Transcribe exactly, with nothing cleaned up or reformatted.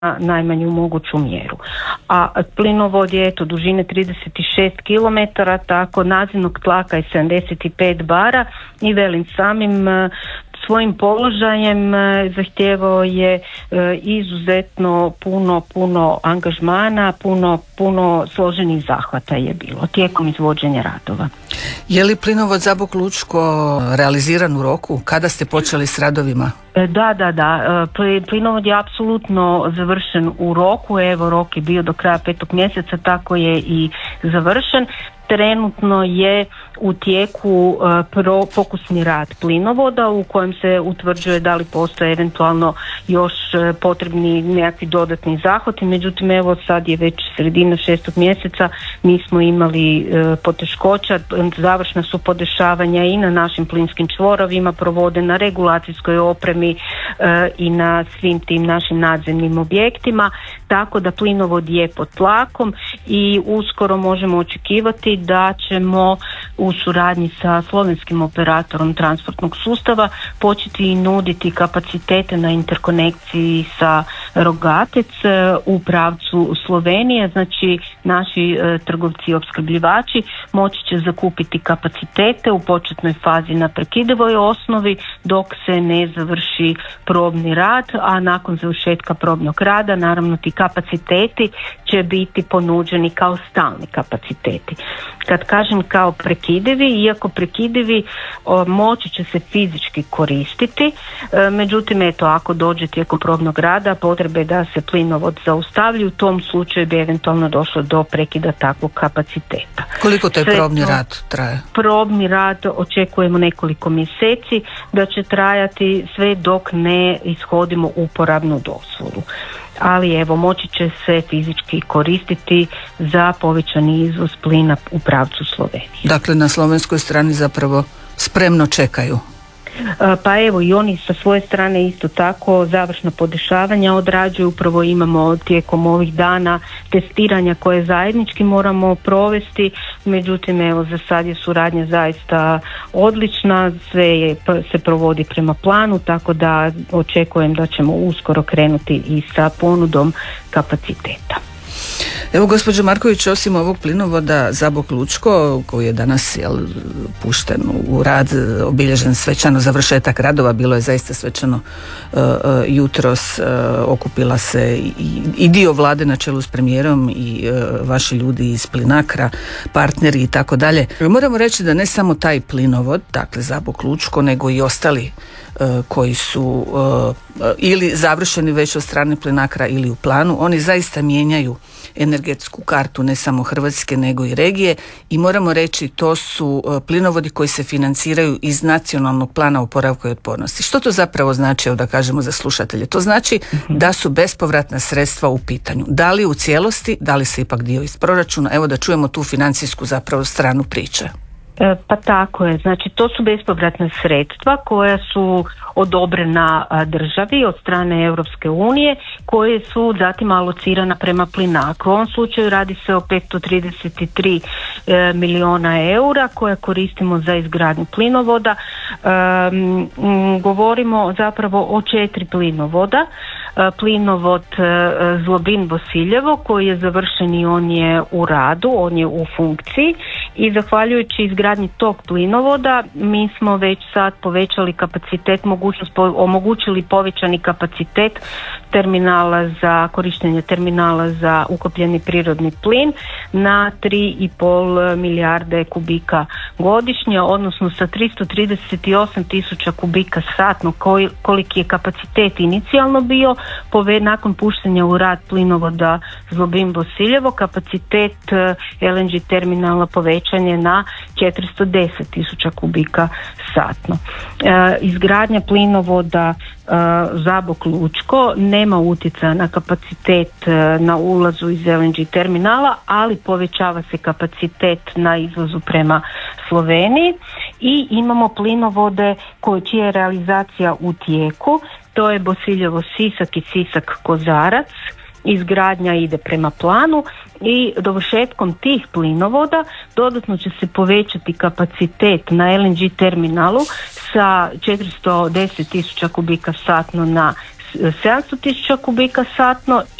na najmanju moguću mjeru. A plinovod je eto dužine trideset šest kilometara, tako nadzemnog tlaka je sedamdeset pet bara i velim samim svojim položajem zahtijevao je izuzetno puno, puno angažmana, puno, puno složenih zahvata je bilo tijekom izvođenja radova. Je li plinovod Zabok-Lučko realiziran u roku? Kada ste počeli s radovima? Da, da, da. Plinovod je apsolutno završen u roku. Evo, rok je bio do kraja petog mjeseca, tako je i završen. Trenutno je u tijeku pro, pokusni rad plinovoda u kojem se utvrđuje da li postoje eventualno još potrebni nekakvi dodatni zahvati. Međutim, evo sad je već sredina šestog mjeseca, nismo imali poteškoća, završna su podešavanja i na našim plinskim čvorovima, provode na regulacijskoj opremi i na svim tim našim nadzemnim objektima, tako da plinovod je pod tlakom i uskoro možemo očekivati da ćemo u suradnji sa slovenskim operatorom transportnog sustava početi nuditi kapacitete na interkonekciji sa Rogatec u pravcu Slovenije. Znači naši e, trgovci i opskrbljivači moći će zakupiti kapacitete u početnoj fazi na prekidevoj osnovi dok se ne završi probni rad, a nakon završetka probnog rada naravno ti kapaciteti će biti ponuđeni kao stalni kapaciteti. Kad kažem kao prekidivi, iako prekidivi o, moći će se fizički koristiti, e, međutim eto ako dođe tijekom probnog rada potrebe da se plinovod zaustavlja, u tom slučaju bi eventualno došlo do prekida takvog kapaciteta. Koliko taj probni rad traje? Probni rad očekujemo nekoliko mjeseci da će trajati sve dok ne ishodimo uporabnu dozvolu. Ali evo moći će se fizički koristiti za povećani izvoz plina u pravcu Slovenije. Dakle, na slovenskoj strani zapravo spremno čekaju. Pa evo i oni sa svoje strane isto tako završna podešavanja odrađuju. Upravo imamo tijekom ovih dana testiranja koje zajednički moramo provesti, međutim evo za sad je suradnja zaista odlična, sve je, se provodi prema planu, tako da očekujem da ćemo uskoro krenuti i sa ponudom kapaciteta. Evo gospođo Marković, osim ovog plinovoda Zabok-Lučko koji je danas jel, pušten u rad, obilježen svečano završetak radova, bilo je zaista svečano uh, uh, jutros, uh, okupila se i, i dio vlade na čelu s premijerom i uh, vaši ljudi iz Plinacra, partneri i tako dalje. Moramo reći da ne samo taj plinovod, dakle Zabok-Lučko, nego i ostali uh, koji su uh, ili završeni već od strane Plinacra ili u planu, oni zaista mijenjaju energetsku kartu ne samo Hrvatske nego i regije i moramo reći to su plinovodi koji se financiraju iz nacionalnog plana oporavka i otpornosti. Što to zapravo znači, evo da kažemo za slušatelje? To znači uh-huh. da su bespovratna sredstva u pitanju. Da li u cijelosti, da li se ipak dio iz proračuna? Evo da čujemo tu financijsku zapravo stranu priče. Pa tako je, znači to su bespovratna sredstva koja su odobrena državi od strane Europske unije, koje su zatim alocirana prema Plinacru. U ovom slučaju radi se o petsto trideset tri e, milijuna eura koje koristimo za izgradnju plinovoda. E, m, govorimo zapravo o četiri plinovoda. E, plinovod e, Zlobin-Bosiljevo koji je završen i on je u radu, on je u funkciji i zahvaljujući izgradnji tog plinovoda mi smo već sad povećali kapacitet, mogućnost, omogućili povećani kapacitet terminala za korištenje terminala za ukapljeni prirodni plin na tri i pol milijarde kubika godišnje, odnosno sa tristo trideset osam tisuća kubika satno koji, koliki je kapacitet inicijalno bio, pove, nakon puštanja u rad plinovoda Zlobin-Bosiljevo kapacitet el en ge terminala povećan je na četiristo deset tisuća kubika satno. E, izgradnja plinovoda e, Zabok-Lučko nema utjecaja na kapacitet e, na ulazu iz el en ge terminala, ali povećava se kapacitet na izvozu prema Sloveniji i imamo plinovode koje čija je realizacija u tijeku, to je Bosiljevo-Sisak i Sisak-Kozarac. Izgradnja ide prema planu i dovršetkom tih plinovoda dodatno će se povećati kapacitet na el en ge terminalu sa četiristo deset tisuća kubika satno na sedamsto tisuća kubika satno